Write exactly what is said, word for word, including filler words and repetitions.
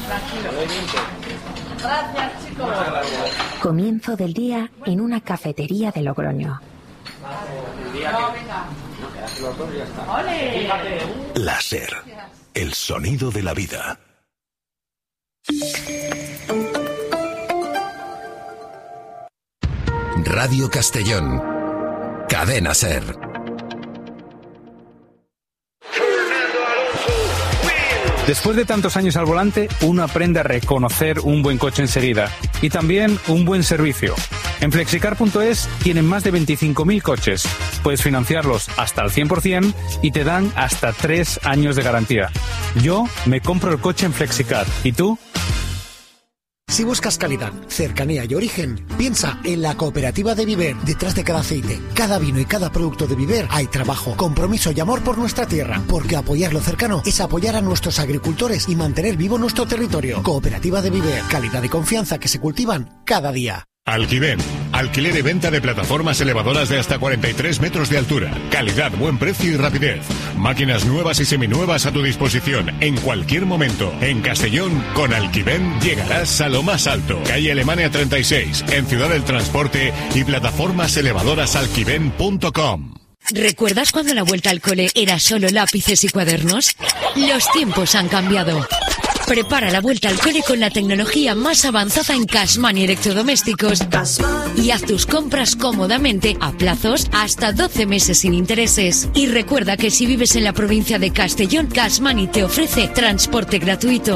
Gracias, chicos. Comienzo del día en una cafetería de Logroño. Láser, el sonido de la vida. Radio Castellón, Cadena Ser. Después de tantos años al volante, uno aprende a reconocer un buen coche enseguida y también un buen servicio. En flexicar punto es tienen más de veinticinco mil coches. Puedes financiarlos hasta el cien por ciento y te dan hasta tres años de garantía. Yo me compro el coche en Flexicar. ¿Y tú? Si buscas calidad, cercanía y origen, piensa en la Cooperativa de Viver. Detrás de cada aceite, cada vino y cada producto de Viver hay trabajo, compromiso y amor por nuestra tierra. Porque apoyar lo cercano es apoyar a nuestros agricultores y mantener vivo nuestro territorio. Cooperativa de Viver, calidad y confianza que se cultivan cada día. Alquiven, alquiler y venta de plataformas elevadoras de hasta cuarenta y tres metros de altura. Calidad, buen precio y rapidez. Máquinas nuevas y seminuevas a tu disposición en cualquier momento. En Castellón, con Alquiven llegarás a lo más alto. Calle Alemania treinta y seis, en Ciudad del Transporte y plataformas elevadoras alquiven punto com. ¿Recuerdas cuando la vuelta al cole era solo lápices y cuadernos? Los tiempos han cambiado. Prepara la vuelta al cole con la tecnología más avanzada en Cashman y electrodomésticos y haz tus compras cómodamente a plazos hasta doce meses sin intereses. Y recuerda que si vives en la provincia de Castellón, Cashman te ofrece transporte gratuito.